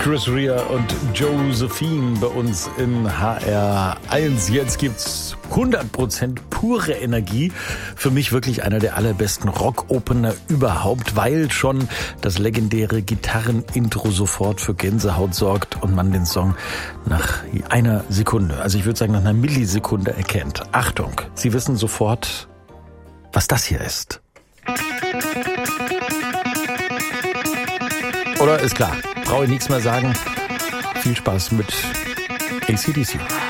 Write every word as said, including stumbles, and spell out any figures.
Chris Rea und Josephine bei uns in H R eins. Jetzt gibt's hundert Prozent pure Energie. Für mich wirklich einer der allerbesten Rock-Opener überhaupt, weil schon das legendäre Gitarrenintro sofort für Gänsehaut sorgt und man den Song nach einer Sekunde, also ich würde sagen nach einer Millisekunde erkennt. Achtung, Sie wissen sofort, was das hier ist. Oder ist klar, brauche ich nichts mehr sagen. Viel Spaß mit A C D C.